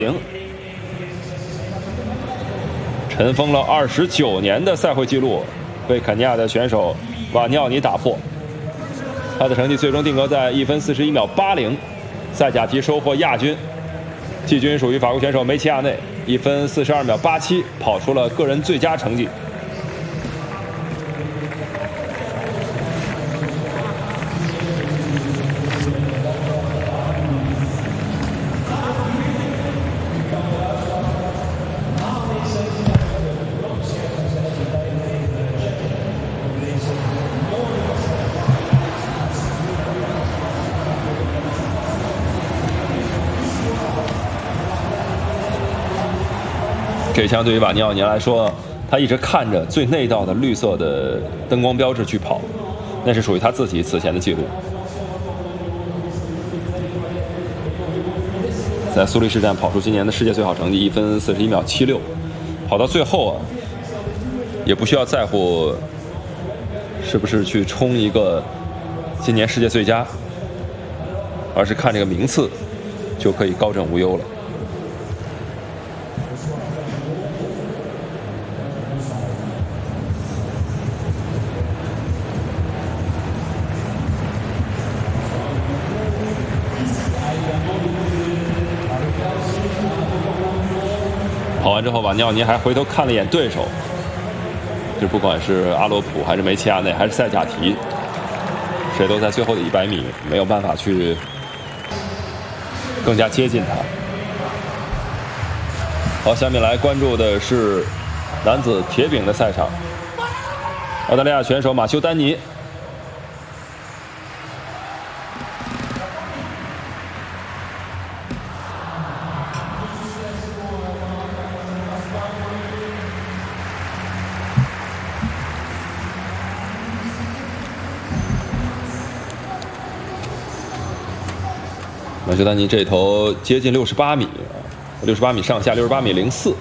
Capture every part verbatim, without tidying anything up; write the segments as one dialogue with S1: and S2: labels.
S1: 零，尘封了二十九年的赛会纪录被肯尼亚的选手瓦尼奥尼打破。他的成绩最终定格在一分四十一秒八零，赛甲级收获亚军。季军属于法国选手梅齐亚内，一分四十二秒八七，跑出了个人最佳成绩。 这枪对于瓦尼奥尼来说，他一直看着最内道的绿色的灯光标志去跑，那是属于他自己此前的记录。在苏黎世站跑出今年的世界最好成绩一分四十一秒七六，跑到最后啊，也不需要在乎是不是去冲一个今年世界最佳，而是看这个名次就可以高枕无忧了。 跑完之后，瓦尼奥尼还回头看了一眼对手，就不管是阿罗普还是梅齐亚内还是塞贾提，谁都在最后的一百米没有办法去更加接近他。好，下面来关注的是男子铁饼的赛场，澳大利亚选手马修·丹尼。 马修·丹尼这头接近六十八米，六十八米上下，六十八米零四。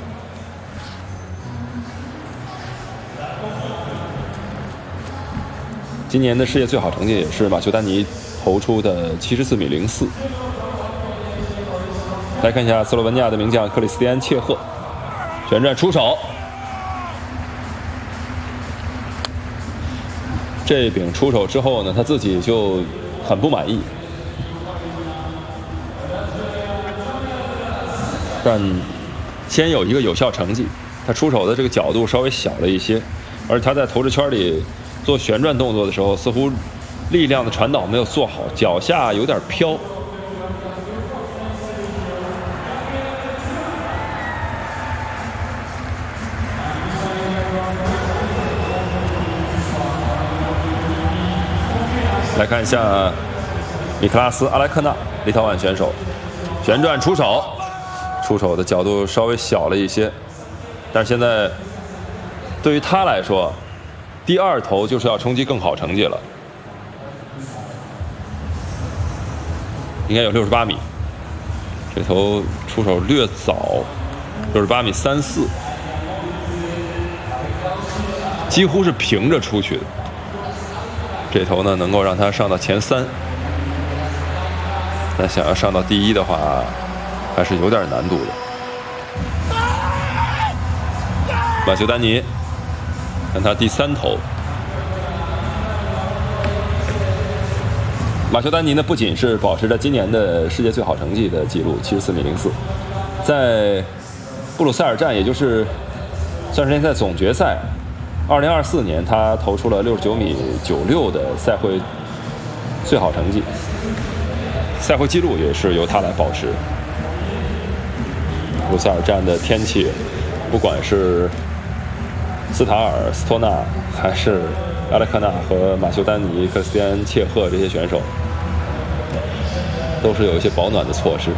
S1: 今年的世界最好成绩也是马修·丹尼投出的七十四米零四。来看一下斯洛文尼亚的名将克里斯蒂安·切赫，旋转出手，这一柄出手之后呢，他自己就很不满意。 但先有一个有效成绩，他出手的这个角度稍微小了一些，而他在投掷圈里做旋转动作的时候，似乎力量的传导没有做好，脚下有点飘。来看一下米克拉斯·阿莱克纳，立陶宛选手，旋转出手。 出手的角度稍微小了一些，但是现在对于他来说，第二投就是要冲击更好成绩了，应该有六十八米。这头出手略早，六十八米三四，几乎是平着出去的。这头呢，能够让他上到前三，但想要上到第一的话。 还是有点难度的。马修·丹尼，看他第三投。马修·丹尼呢，不仅是保持着今年的世界最好成绩的记录七十四米零四，在布鲁塞尔站，也就是算是联赛总决赛，二零二四年他投出了六十九米九六的赛会最好成绩，赛会纪录也是由他来保持。 布鲁塞尔站的天气，不管是斯塔尔、斯托纳，还是阿莱克纳和马修·丹尼、克斯蒂安·切赫这些选手，都是有一些保暖的措施。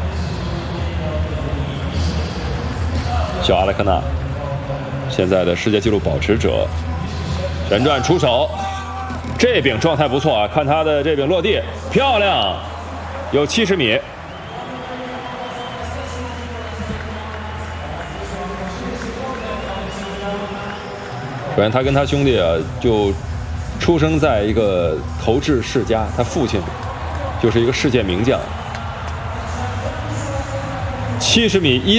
S1: 小阿莱克纳，现在的世界纪录保持者，旋转出手，这柄状态不错啊！看他的这柄落地，漂亮，有七十米。 首先，他跟他兄弟啊，就出生在一个投掷世家，他父亲就是一个世界名将，七十米一。